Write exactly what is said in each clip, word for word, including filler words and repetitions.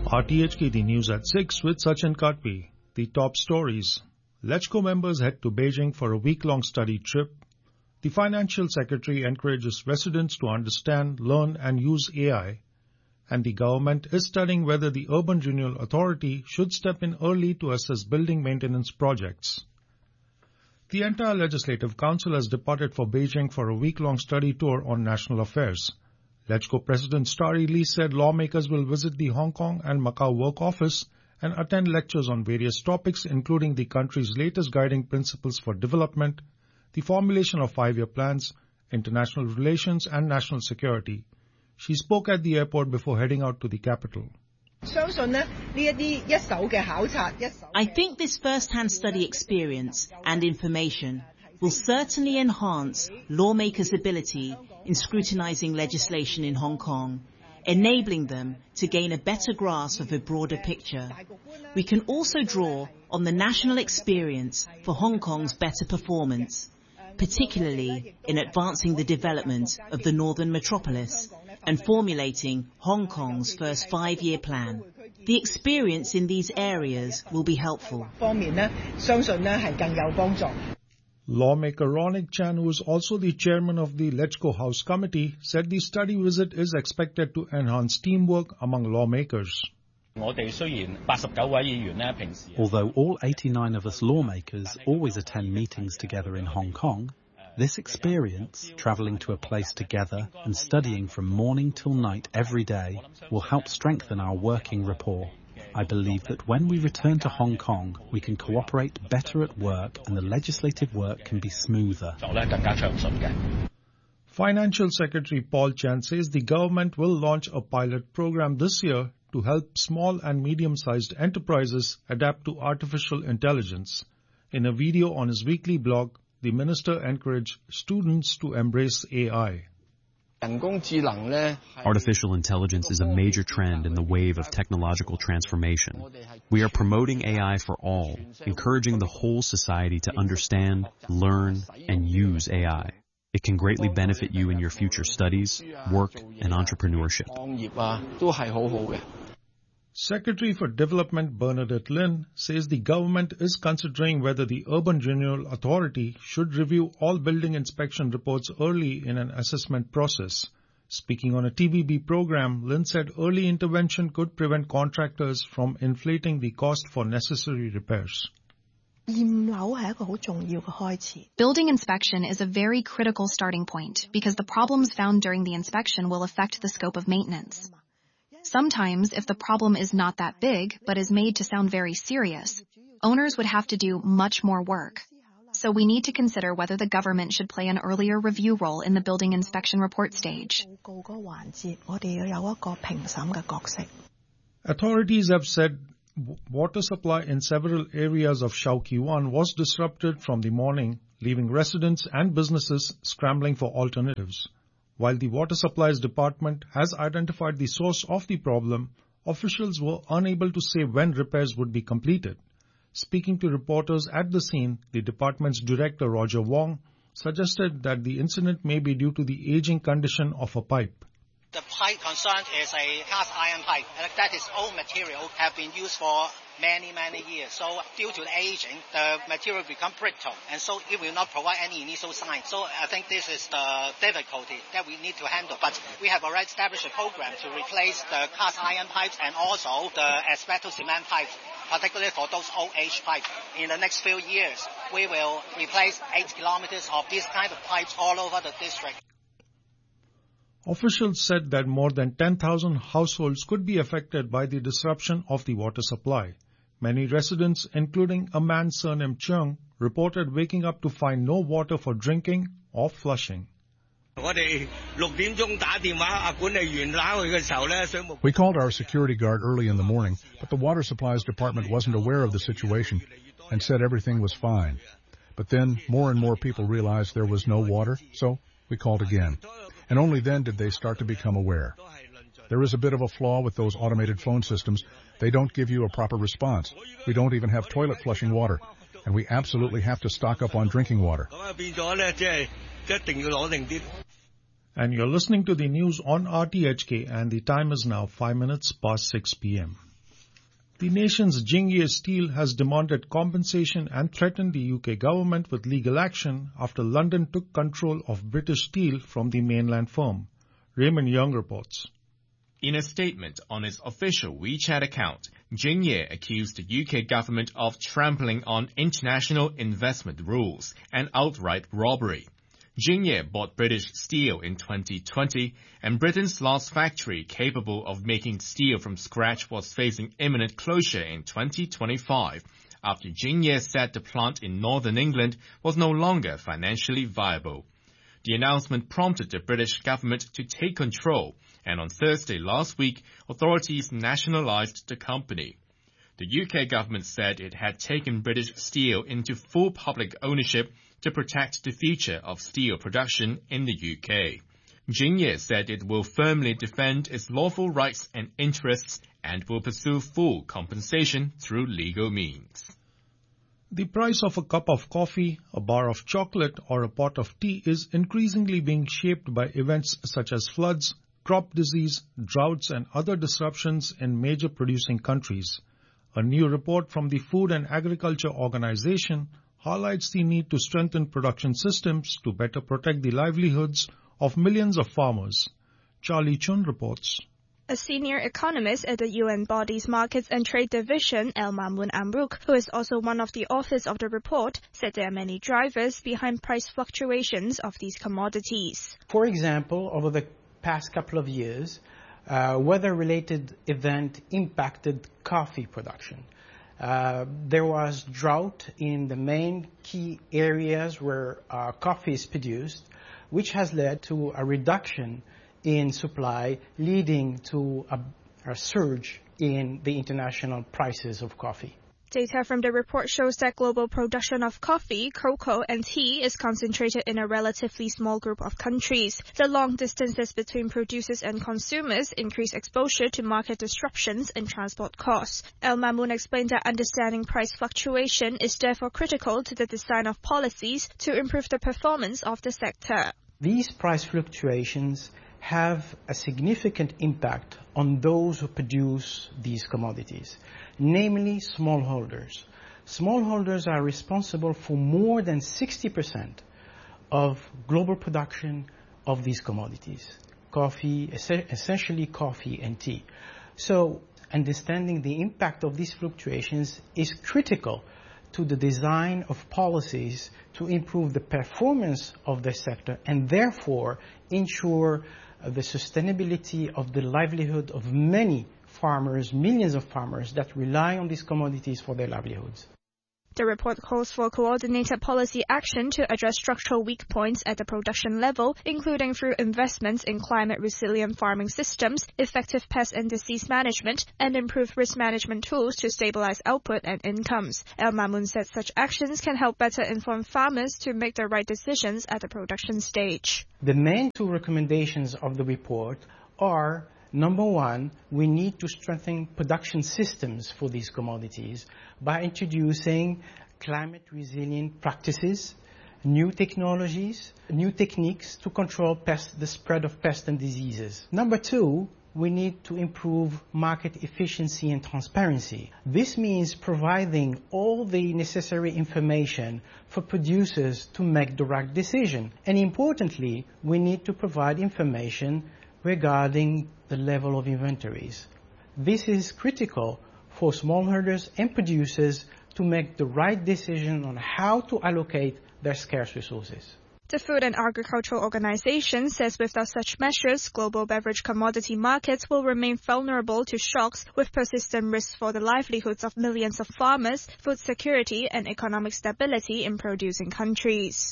R T H K, the news at six with Sachin Katpi. The top stories. LegCo members head to Beijing for a week-long study trip. The Financial Secretary encourages residents to understand, learn and use A I. And the government is studying whether the Urban Renewal Authority should step in early to assess building maintenance projects. The entire Legislative Council has departed for Beijing for a week-long study tour on national affairs. LegCo President Starry Lee said lawmakers will visit the Hong Kong and Macau Work Office and attend lectures on various topics, including the country's latest guiding principles for development, the formulation of five-year plans, international relations and national security. She spoke at the airport before heading out to the capital. I think this first-hand study experience and information will certainly enhance lawmakers' ability in scrutinizing legislation in Hong Kong, enabling them to gain a better grasp of a broader picture. We can also draw on the national experience for Hong Kong's better performance, particularly in advancing the development of the northern metropolis and formulating Hong Kong's first five-year plan. The experience in these areas will be helpful. Lawmaker Ronick Chan, who is also the chairman of the LegCo House Committee, said the study visit is expected to enhance teamwork among lawmakers. Although all eighty-nine of us lawmakers always attend meetings together in Hong Kong, this experience, travelling to a place together and studying from morning till night every day, will help strengthen our working rapport. I believe that when we return to Hong Kong, we can cooperate better at work and the legislative work can be smoother. Financial Secretary Paul Chan says the government will launch a pilot program this year to help small and medium-sized enterprises adapt to artificial intelligence. In a video on his weekly blog, the minister encouraged students to embrace A I. Artificial intelligence is a major trend in the wave of technological transformation. We are promoting A I for all, encouraging the whole society to understand, learn, and use A I. It can greatly benefit you in your future studies, work, and entrepreneurship. Secretary for Development Bernadette Lin says the government is considering whether the Urban Renewal Authority should review all building inspection reports early in an assessment process. Speaking on a T V B program, Lin said early intervention could prevent contractors from inflating the cost for necessary repairs. Building inspection is a very critical starting point because the problems found during the inspection will affect the scope of maintenance. Sometimes, if the problem is not that big, but is made to sound very serious, owners would have to do much more work. So we need to consider whether the government should play an earlier review role in the building inspection report stage. Authorities have said water supply in several areas of Shau Kee Wan was disrupted from the morning, leaving residents and businesses scrambling for alternatives. While the Water Supplies Department has identified the source of the problem, officials were unable to say when repairs would be completed. Speaking to reporters at the scene, the department's director, Roger Wong, suggested that the incident may be due to the aging condition of a pipe. The pipe concerned is a cast iron pipe, and that is old material, have been used for many, many years. So due to the aging, the material become brittle, and so it will not provide any initial sign. So I think this is the difficulty that we need to handle. But we have already established a program to replace the cast iron pipes and also the asbestos cement pipes, particularly for those old age pipes. In the next few years, we will replace eight kilometers of this kind of pipes all over the district. Officials said that more than ten thousand households could be affected by the disruption of the water supply. Many residents, including a man surnamed Chung, reported waking up to find no water for drinking or flushing. We called our security guard early in the morning, but the Water Supplies Department wasn't aware of the situation and said everything was fine. But then more and more people realized there was no water, so we called again. And only then did they start to become aware. There is a bit of a flaw with those automated phone systems. They don't give you a proper response. We don't even have toilet flushing water, and we absolutely have to stock up on drinking water. And you're listening to the news on R T H K, and the time is now five minutes past six p.m. The nation's Jingye Steel has demanded compensation and threatened the U K government with legal action after London took control of British Steel from the mainland firm. Raymond Young reports. In a statement on its official WeChat account, Jingye accused the U K government of trampling on international investment rules and outright robbery. Jingye bought British Steel in twenty twenty, and Britain's last factory capable of making steel from scratch was facing imminent closure in twenty twenty-five, after Jingye said the plant in northern England was no longer financially viable. The announcement prompted the British government to take control, and on Thursday last week, authorities nationalised the company. The U K government said it had taken British Steel into full public ownership to protect the future of steel production in the U K. Jingye said it will firmly defend its lawful rights and interests and will pursue full compensation through legal means. The price of a cup of coffee, a bar of chocolate, or a pot of tea is increasingly being shaped by events such as floods, crop disease, droughts, and other disruptions in major producing countries. A new report from the Food and Agriculture Organization highlights the need to strengthen production systems to better protect the livelihoods of millions of farmers. Charlie Chun reports. A senior economist at the U N body's Markets and Trade Division, El Mamoun Amrouk, who is also one of the authors of the report, said there are many drivers behind price fluctuations of these commodities. For example, over the past couple of years, uh, weather-related event impacted coffee production. Uh, there was drought in the main key areas where uh, coffee is produced, which has led to a reduction in supply, leading to a, a surge in the international prices of coffee. Data from the report shows that global production of coffee, cocoa, and tea is concentrated in a relatively small group of countries. The long distances between producers and consumers increase exposure to market disruptions and transport costs. El Mamoun explained that understanding price fluctuation is therefore critical to the design of policies to improve the performance of the sector. These price fluctuations have a significant impact on those who produce these commodities, namely smallholders. Smallholders are responsible for more than sixty percent of global production of these commodities, coffee, essentially coffee and tea. So understanding the impact of these fluctuations is critical to the design of policies to improve the performance of the sector and therefore ensure the sustainability of the livelihood of many farmers, millions of farmers that rely on these commodities for their livelihoods. The report calls for coordinated policy action to address structural weak points at the production level, including through investments in climate-resilient farming systems, effective pest and disease management, and improved risk management tools to stabilize output and incomes. El Mamoun said such actions can help better inform farmers to make the right decisions at the production stage. The main two recommendations of the report are: number one, we need to strengthen production systems for these commodities by introducing climate-resilient practices, new technologies, new techniques to control pest, the spread of pests and diseases. Number two, we need to improve market efficiency and transparency. This means providing all the necessary information for producers to make the right decision. And importantly, we need to provide information regarding the level of inventories. This is critical for smallholders and producers to make the right decision on how to allocate their scarce resources. The Food and Agricultural Organization says without such measures, global beverage commodity markets will remain vulnerable to shocks with persistent risks for the livelihoods of millions of farmers, food security, and economic stability in producing countries.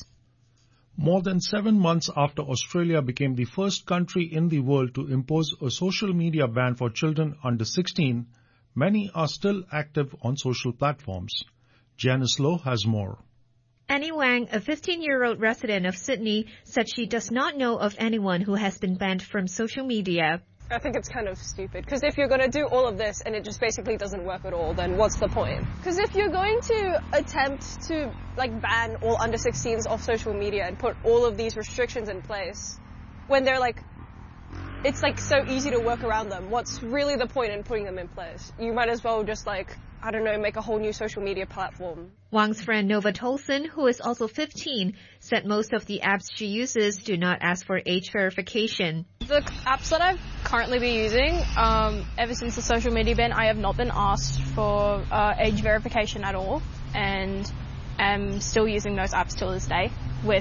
More than seven months after Australia became the first country in the world to impose a social media ban for children under sixteen, many are still active on social platforms. Janice Lowe has more. Annie Wang, a fifteen-year-old resident of Sydney, said she does not know of anyone who has been banned from social media. I think it's kind of stupid, because if you're going to do all of this and it just basically doesn't work at all, then what's the point? Because if you're going to attempt to like ban all under sixteens off social media and put all of these restrictions in place, when they're like it's like so easy to work around them. What's really the point in putting them in place? You might as well just like, I don't know, make a whole new social media platform. Wang's friend Nova Tolson, who is also fifteen, said most of the apps she uses do not ask for age verification. The apps that I've currently been using, um, ever since the social media ban, I have not been asked for uh, age verification at all, and am still using those apps till this day with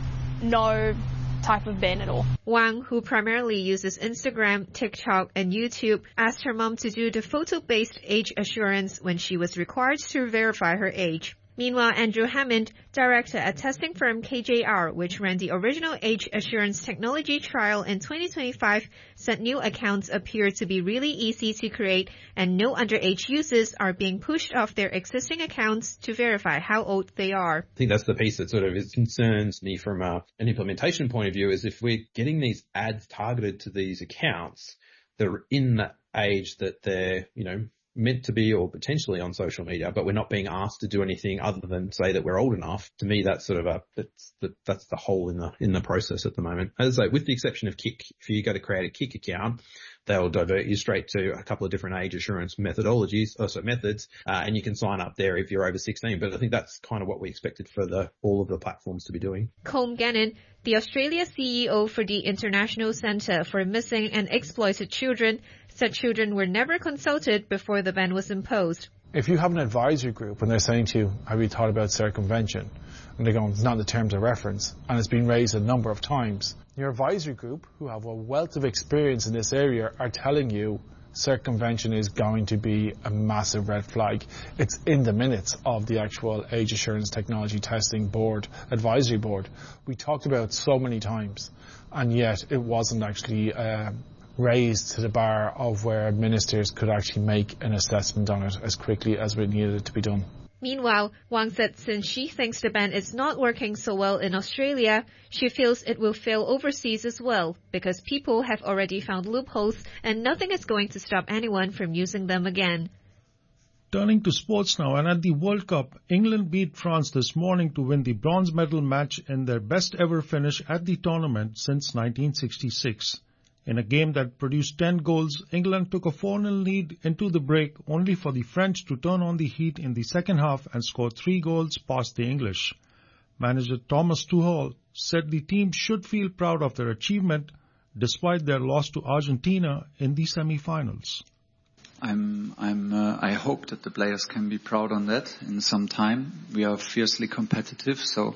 no type of ban at all. Wang, who primarily uses Instagram, TikTok, and YouTube, asked her mom to do the photo-based age assurance when she was required to verify her age. Meanwhile, Andrew Hammond, director at testing firm K J R, which ran the original age assurance technology trial in twenty twenty-five, said new accounts appear to be really easy to create and no underage users are being pushed off their existing accounts to verify how old they are. I think that's the piece that sort of is, concerns me from a, an implementation point of view is if we're getting these ads targeted to these accounts that are in the age that they're, you know, meant to be or potentially on social media, but we're not being asked to do anything other than say that we're old enough. To me, that's sort of a, that's the, that's the hole in the, in the process at the moment. As I say, with the exception of Kik, if you go to create a Kik account, they'll divert you straight to a couple of different age assurance methodologies, also methods, uh, and you can sign up there if you're over sixteen. But I think that's kind of what we expected for the, all of the platforms to be doing. Colm Gannon, the Australia C E O for the International Centre for Missing and Exploited Children, said children were never consulted before the ban was imposed. If you have an advisory group and they're saying to you, have you thought about circumvention? And they're going, it's not in the terms of reference, and it's been raised a number of times. Your advisory group, who have a wealth of experience in this area, are telling you circumvention is going to be a massive red flag. It's in the minutes of the actual Age Assurance Technology Testing Board, Advisory Board. We talked about it so many times, and yet it wasn't actually uh, raised to the bar of where ministers could actually make an assessment on it as quickly as we needed it to be done. Meanwhile, Wang said since she thinks the ban is not working so well in Australia, she feels it will fail overseas as well, because people have already found loopholes and nothing is going to stop anyone from using them again. Turning to sports now, and at the World Cup, England beat France this morning to win the bronze medal match in their best ever finish at the tournament since nineteen sixty-six. In a game that produced ten goals, England took a four nil lead into the break, only for the French to turn on the heat in the second half and score three goals past the English. Manager Thomas Tuchel said the team should feel proud of their achievement despite their loss to Argentina in the semi-finals. I'm, I'm, uh, I hope that the players can be proud on that in some time. We are fiercely competitive, so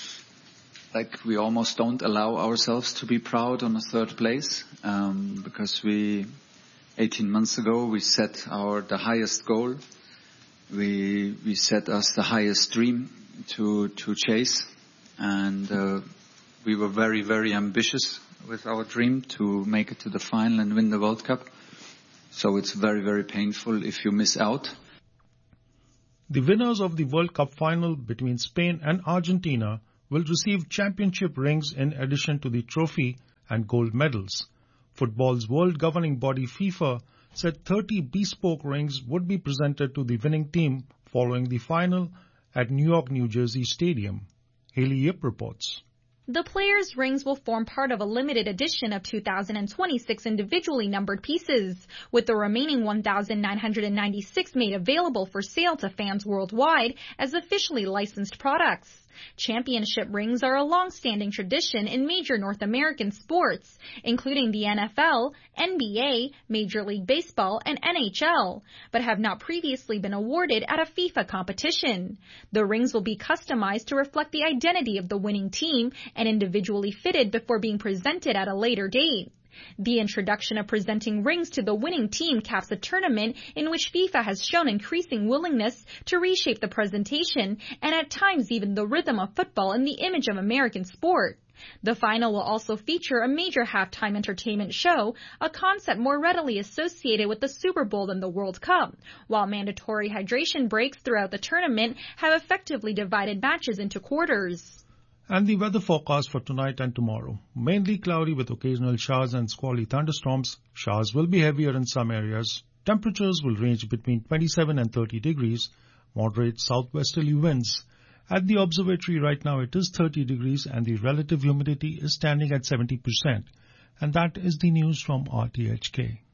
like we almost don't allow ourselves to be proud on a third place, um, because we, eighteen months ago, we set our, the highest goal. We, we set us the highest dream to, to chase. And, uh, we were very, very ambitious with our dream to make it to the final and win the World Cup. So it's very, very painful if you miss out. The winners of the World Cup final between Spain and Argentina will receive championship rings in addition to the trophy and gold medals. Football's world governing body FIFA said thirty bespoke rings would be presented to the winning team following the final at New York, New Jersey Stadium. Haley Yip reports. The players' rings will form part of a limited edition of two thousand twenty-six individually numbered pieces, with the remaining one thousand nine hundred ninety-six made available for sale to fans worldwide as officially licensed products. Championship rings are a long-standing tradition in major North American sports, including the N F L, N B A, Major League Baseball, and N H L, but have not previously been awarded at a FIFA competition. The rings will be customized to reflect the identity of the winning team and individually fitted before being presented at a later date. The introduction of presenting rings to the winning team caps a tournament in which FIFA has shown increasing willingness to reshape the presentation and at times even the rhythm of football and the image of American sport. The final will also feature a major halftime entertainment show, a concept more readily associated with the Super Bowl than the World Cup, while mandatory hydration breaks throughout the tournament have effectively divided matches into quarters. And the weather forecast for tonight and tomorrow. Mainly cloudy with occasional showers and squally thunderstorms. Showers will be heavier in some areas. Temperatures will range between twenty-seven and thirty degrees. Moderate southwesterly winds. At the observatory right now it is thirty degrees and the relative humidity is standing at seventy percent. And that is the news from R T H K.